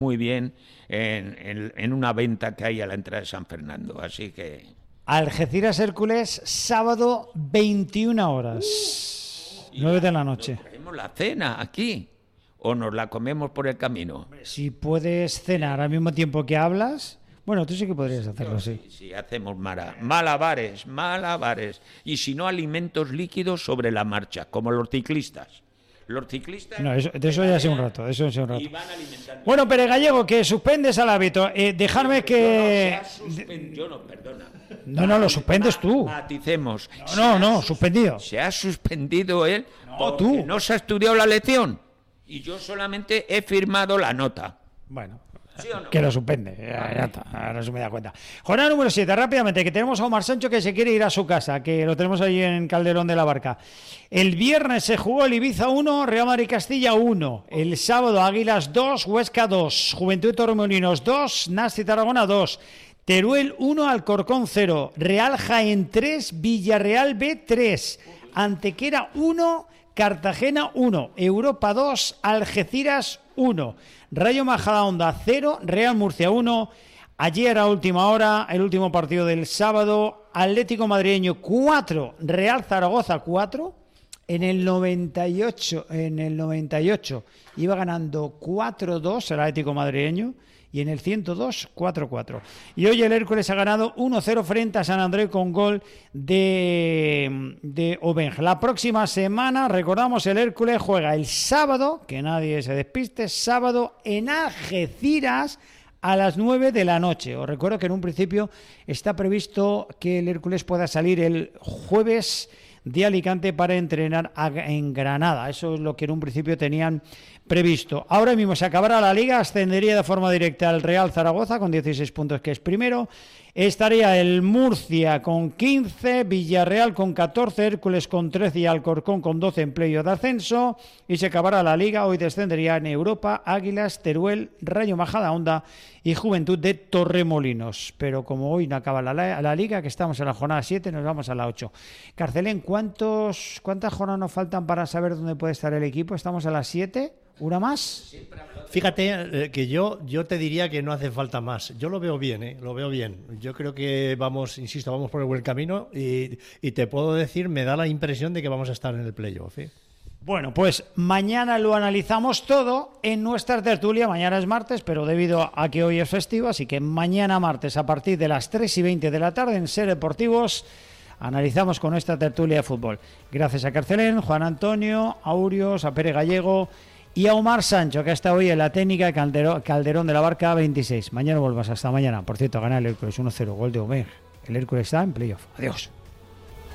muy bien en una venta que hay a la entrada de San Fernando. Así que... Algeciras Hércules, sábado 21 horas, 9 de la noche. ¿Traemos la cena aquí o nos la comemos por el camino? Si puedes cenar al mismo tiempo que hablas... Bueno, tú sí que podrías hacerlo, sí. Sí, hacemos malabares. Y si no, alimentos líquidos sobre la marcha, como los ciclistas. Los ciclistas... No, de eso ya hace un rato. Y van alimentando. Bueno, Pere Gallego, que suspendes al hábito. Dejarme que... Perdona. No, lo suspendes tú. Maticemos. No, suspendido. Se ha suspendido él porque tú. no se ha estudiado la lección. Y yo solamente he firmado la nota. Bueno... ¿Sí o no? Que lo suspende, ya está, ahora se me da cuenta. Jornada número 7, rápidamente, que tenemos a Omar Sancho que se quiere ir a su casa, que lo tenemos ahí en Calderón de la Barca. El viernes se jugó el Ibiza 1, Real Madrid Castilla 1. El sábado Águilas 2, Huesca 2, Juventud Torremolinos 2, Nasti Tarragona 2. Teruel 1, Alcorcón 0, Real Jaén 3, Villarreal B 3, Antequera 1, Cartagena 1, Europa 2, Algeciras 1, Rayo Majadahonda 0, Real Murcia 1. Ayer a última hora, el último partido del sábado, Atlético Madrileño 4, Real Zaragoza 4. En el 98 iba ganando 4-2 el Atlético Madrileño. Y en el 102, 4-4. Y hoy el Hércules ha ganado 1-0 frente a San Andreu con gol de Obeng. La próxima semana, recordamos, el Hércules juega el sábado, que nadie se despiste, sábado en Algeciras a las 9 de la noche. Os recuerdo que en un principio está previsto que el Hércules pueda salir el jueves de Alicante para entrenar en Granada. Eso es lo que en un principio tenían previsto. Ahora mismo se acabará la Liga, ascendería de forma directa el Real Zaragoza con 16 puntos, que es primero. Estaría el Murcia con 15, Villarreal con 14, Hércules con 13 y Alcorcón con 12 en playoff de ascenso. Y se acabará la Liga. Hoy descendería en Europa Águilas, Teruel, Rayo Majadahonda y Juventud de Torremolinos. Pero como hoy no acaba la Liga, que estamos en la jornada 7, nos vamos a la 8. Carcelén, ¿cuántas jornadas nos faltan para saber dónde puede estar el equipo? Estamos a las 7. ¿Una más? Fíjate que yo te diría que no hace falta más. Yo lo veo bien, lo veo bien. Yo creo que vamos por el buen camino y te puedo decir, me da la impresión de que vamos a estar en el playoff. Bueno, pues mañana lo analizamos todo en nuestra tertulia. Mañana es martes, pero debido a que hoy es festivo, así que mañana martes a partir de las 3:20 de la tarde en Ser Deportivos analizamos con esta tertulia de fútbol. Gracias a Carcelén, Juan Antonio, Aurios, a Pere Gallego y a Omar Sancho, que está hoy en la técnica Calderón de la Barca 26. Mañana vuelvas, hasta mañana. Por cierto, gana el Hércules 1-0, gol de Obeng. El Hércules está en playoff. Adiós.